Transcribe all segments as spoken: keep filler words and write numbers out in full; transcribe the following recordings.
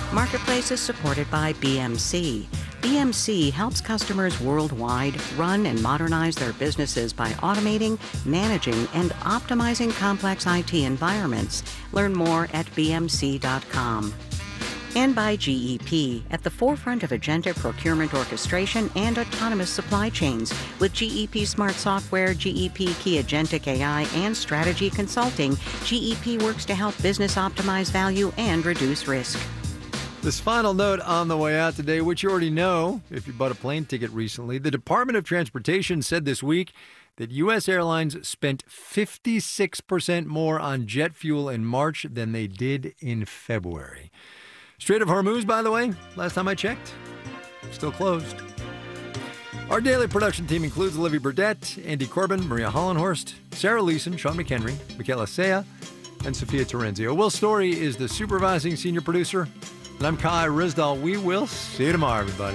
Marketplace is supported by B M C. B M C helps customers worldwide run and modernize their businesses by automating, managing, and optimizing complex I T environments. Learn more at b m c dot com. And by G E P, at the forefront of agentic procurement orchestration and autonomous supply chains. With G E P Smart Software, G E P Key Agentic A I, and Strategy Consulting, G E P works to help business optimize value and reduce risk. This final note on the way out today, which you already know if you bought a plane ticket recently, the Department of Transportation said this week that U S airlines spent fifty-six percent more on jet fuel in March than they did in February. Strait of Hormuz, by the way, last time I checked, still closed. Our daily production team includes Olivia Burdett, Andy Corbin, Maria Hollenhorst, Sarah Leeson, Sean McHenry, Michaela Sea, and Sophia Terenzio. Will Story is the supervising senior producer. And I'm Kai Rizdal. We will see you tomorrow, everybody.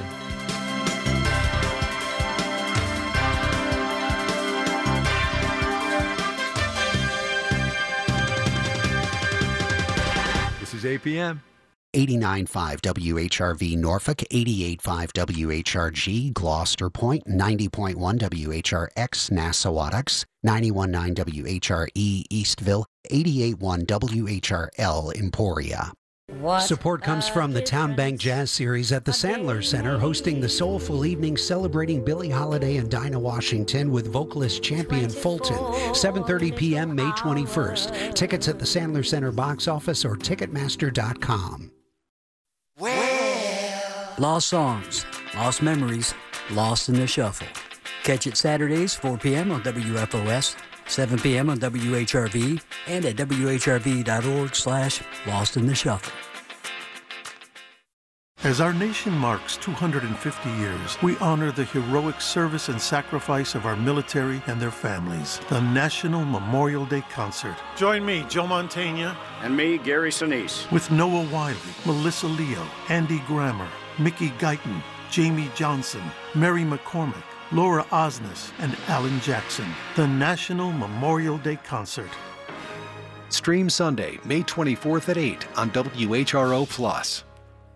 This is A P M. eighty-nine point five W H R V Norfolk, eighty-eight point five W H R G Gloucester Point, ninety point one W H R X Nassawadox, ninety-one point nine W H R E Eastville, eighty-eight point one W H R L Emporia. What Support comes from the Town Bank Jazz Series at the Sandler Center, hosting the soulful evening celebrating Billie Holiday and Dinah Washington with vocalist Champion Fulton. seven thirty p.m. May twenty-first. Tickets at the Sandler Center box office or ticketmaster dot com. Well. Lost songs, lost memories, lost in the shuffle. Catch it Saturdays, four p.m. on W F O S, seven p.m. on W H R V, and at W H R V dot org slash lost in the shuffle. As our nation marks two hundred fifty years, we honor the heroic service and sacrifice of our military and their families. The National Memorial Day Concert. Join me, Joe Mantegna. And me, Gary Sinise. With Noah Wiley, Melissa Leo, Andy Grammer, Mickey Guyton, Jamie Johnson, Mary McCormick, Laura Osnes, and Alan Jackson. The National Memorial Day Concert. Stream Sunday, May twenty-fourth at eight on W H R O Plus.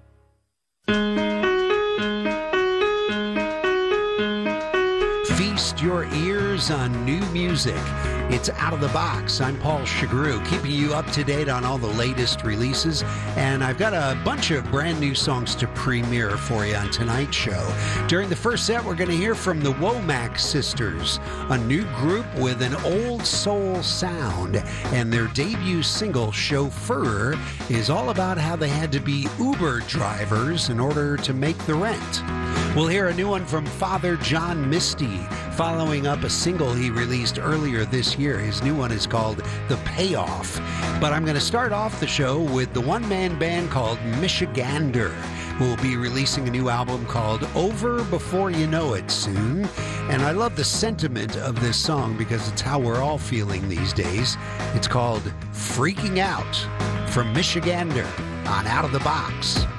Feast your ears on new music. It's Out of the Box. I'm Paul Chagru, keeping you up to date on all the latest releases. And I've got a bunch of brand new songs to premiere for you on tonight's show. During the first set, we're going to hear from the Womack Sisters, a new group with an old soul sound. And their debut single, Chauffeur, is all about how they had to be Uber drivers in order to make the rent. We'll hear a new one from Father John Misty, following up a single he released earlier this year. His new one is called The Payoff. But I'm going to start off the show with the one-man band called Michigander, who will be releasing a new album called Over Before You Know It soon. And I love the sentiment of this song because it's how we're all feeling these days. It's called Freaking Out from Michigander on Out of the Box.